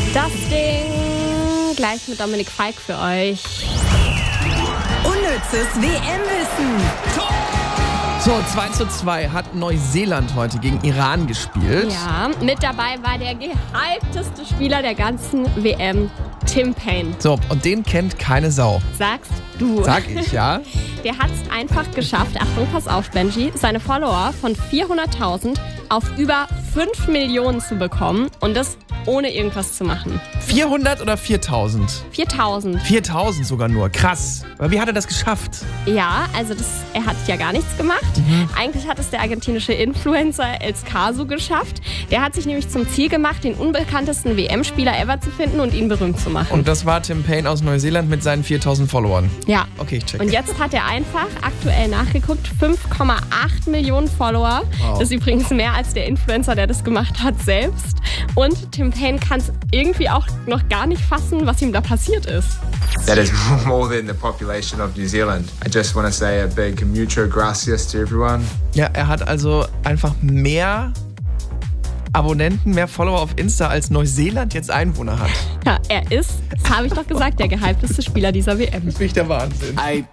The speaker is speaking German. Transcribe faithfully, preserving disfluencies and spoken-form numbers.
Das Ding gleich mit Dominik Feick für euch. Unnützes W M-Wissen. So, zwei zu zwei hat Neuseeland heute gegen Iran gespielt. Ja, mit dabei war der gehypteste Spieler der ganzen W M, Tim Paine. So, und den kennt keine Sau. Sagst du. Sag ich, ja. Der hat es einfach geschafft, Achtung, pass auf, Benji, seine Follower von vierhunderttausend auf über fünf Millionen zu bekommen und das ohne irgendwas zu machen. vierhundert oder viertausend? viertausend. viertausend sogar nur. Krass. Aber wie hat er das geschafft? Ja, also das, er hat ja gar nichts gemacht. Mhm. Eigentlich hat es der argentinische Influencer El Caso geschafft. Der hat sich nämlich zum Ziel gemacht, den unbekanntesten W M-Spieler ever zu finden und ihn berühmt zu machen. Und das war Tim Paine aus Neuseeland mit seinen viertausend Followern. Ja. Okay, ich check. Und jetzt hat er einfach aktuell nachgeguckt, fünf Komma acht Millionen Follower. Wow. Das ist übrigens mehr als der Influencer, der das gemacht hat, selbst. Und Tim Paine kann es irgendwie auch noch gar nicht fassen, was ihm da passiert ist. That is more than the population of New Zealand. I just want to say a big mucho gracias to everyone. Ja, er hat also einfach mehr Abonnenten, mehr Follower auf Insta, als Neuseeland jetzt Einwohner hat. Ja, er ist, das habe ich doch gesagt, der gehypteste Spieler dieser W M. Das ist nicht der Wahnsinn. I